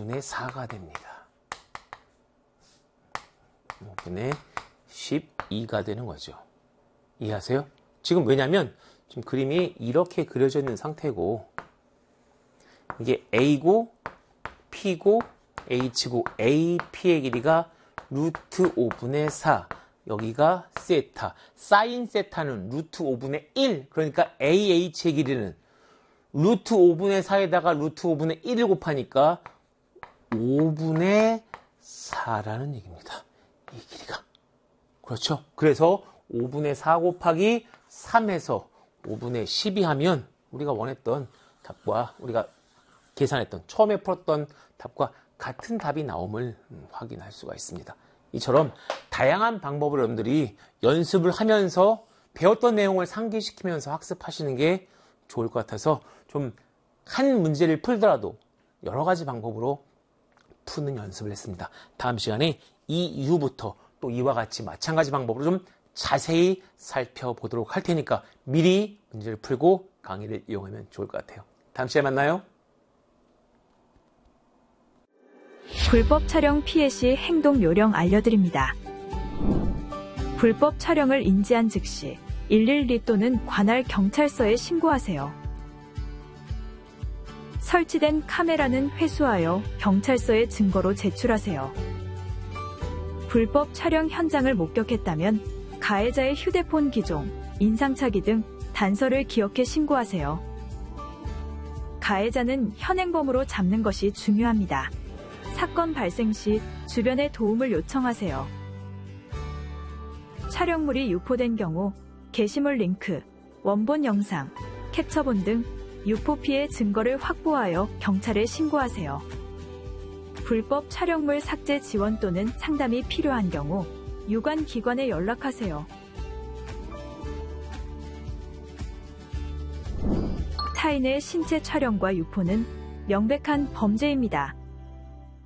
5분의 4가 됩니다. 5분의 12가 되는 거죠. 이해하세요? 지금 왜냐면 지금 그림이 이렇게 그려져 있는 상태고 이게 A고 P고 H고 AP의 길이가 루트 5분의 4 여기가 세타 사인 세타는 루트 5분의 1 그러니까 AH의 길이는 루트 5분의 4에다가 루트 5분의 1을 곱하니까 5분의 4라는 얘기입니다. 이 길이가. 그렇죠? 그래서 5분의 4 곱하기 3에서 5분의 12 하면 우리가 원했던 답과 우리가 계산했던 처음에 풀었던 답과 같은 답이 나옴을 확인할 수가 있습니다. 이처럼 다양한 방법을 여러분들이 연습을 하면서 배웠던 내용을 상기시키면서 학습하시는 게 좋을 것 같아서 좀 한 문제를 풀더라도 여러 가지 방법으로 푸는 연습을 했습니다. 다음 시간에 이 이후부터 또 이와 같이 마찬가지 방법으로 좀 자세히 살펴보도록 할 테니까 미리 문제를 풀고 강의를 이용하면 좋을 것 같아요. 다음 시간에 만나요. 불법 촬영 피해 시 행동 요령 알려드립니다. 불법 촬영을 인지한 즉시 112 또는 관할 경찰서에 신고하세요. 설치된 카메라는 회수하여 경찰서에 증거로 제출하세요. 불법 촬영 현장을 목격했다면 가해자의 휴대폰 기종, 인상착의 등 단서를 기억해 신고하세요. 가해자는 현행범으로 잡는 것이 중요합니다. 사건 발생 시 주변에 도움을 요청하세요. 촬영물이 유포된 경우 게시물 링크, 원본 영상, 캡처본 등 유포 피해 증거를 확보하여 경찰에 신고하세요. 불법 촬영물 삭제 지원 또는 상담이 필요한 경우 유관 기관에 연락하세요. 타인의 신체 촬영과 유포는 명백한 범죄입니다.